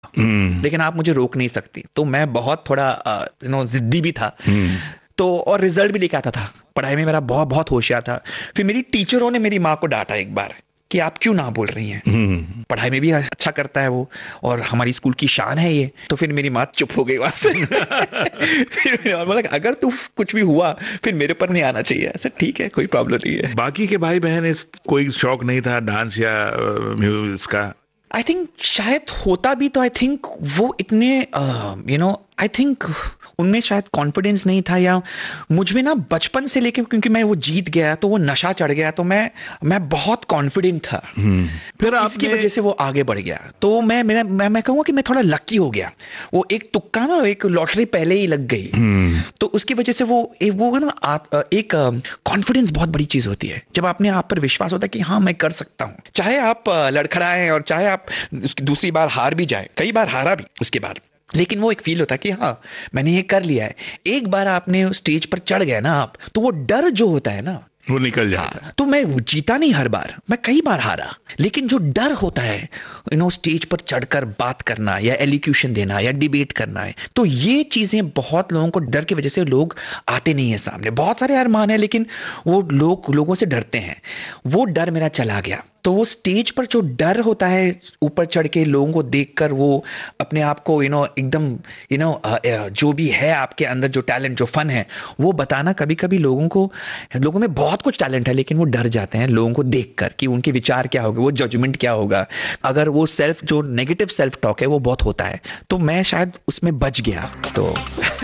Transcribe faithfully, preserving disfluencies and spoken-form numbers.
हम्म। लेकिन आप मुझे रोक नहीं सकती। तो मैं बहुत थोड़ा यू नो जिद्दी भी था। तो और रिजल्ट भी लेके आता था, पढ़ाई में मेरा बहुत बहुत होशियार था। फिर मेरी टीचरों ने मेरी माँ को डांटा एक बार कि आप क्यों ना बोल रही हैं, हम्म। पढ़ाई में भी अच्छा करता है वो, और हमारी स्कूल की शान है ये। तो फिर मेरी माँ चुप हो गई वहां से। फिर मैंने बोला अगर तू कुछ भी हुआ फिर मेरे पर नहीं आना चाहिए। ऐसा ठीक है, कोई प्रॉब्लम नहीं है। बाकी के भाई बहन इस कोई शौक नहीं था डांस या म्यूजिक का? आई थिंक शायद होता भी तो आई थिंक वो इतने यू नो आई थिंक उनमें शायद कॉन्फिडेंस नहीं था, या मुझ में ना बचपन से लेके, क्योंकि मैं वो जीत गया तो वो नशा चढ़ गया, तो मैं मैं बहुत कॉन्फिडेंट था। फिर तो इसकी आपने वजह से वो आगे बढ़ गया। तो मैं मेरा मैं मैं कहूँगा कि मैं थोड़ा लकी हो गया। वो एक तुक्का ना, एक लॉटरी पहले ही लग गई। तो उसकी वजह से वो ए- वो ना आप एक कॉन्फिडेंस बहुत बड़ी चीज होती है, जब आपने आप पर विश्वास होता है कि हाँ मैं कर सकता हूँ। चाहे आप अ, लड़खड़ाएं और चाहे आप उसकी दूसरी बार हार भी जाए, कई बार हारा भी उसके बाद, लेकिन वो एक फील होता है कि हाँ मैंने ये कर लिया है। एक बार आपने स्टेज पर चढ़ गए ना आप, तो वो डर जो होता है ना, वो निकल जाता है। हाँ, तो मैं जीता नहीं हर बार, मैं कई बार हारा, लेकिन जो डर होता है यू नो स्टेज पर चढ़कर बात करना या एलिक्यूशन देना या डिबेट करना है, तो ये चीजें बहुत लोगों को डर की वजह से लोग आते नहीं है सामने। बहुत सारे अरमान है लेकिन वो लोग लोगों से डरते हैं। वो डर मेरा चला गया। तो वो स्टेज पर जो डर होता है ऊपर चढ़ के लोगों को देखकर, वो अपने आप को यू नो एकदम यू नो जो भी है आपके अंदर, जो टैलेंट जो फन है वो बताना, कभी कभी लोगों को, लोगों में बहुत कुछ टैलेंट है लेकिन वो डर जाते हैं लोगों को देखकर कि उनके विचार क्या होंगे, वो जजमेंट क्या होगा, अगर वो सेल्फ जो नेगेटिव सेल्फ टॉक है वो बहुत होता है। तो मैं शायद उसमें बच गया। तो